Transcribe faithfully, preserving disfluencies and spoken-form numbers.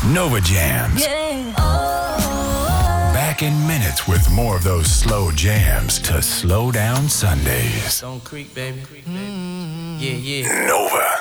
Nova Jams. Yeah. Oh. Back in minutes with more of those slow jams to slow down Sundays. Stone Creek, baby. Mm-hmm. Yeah, yeah. Nova.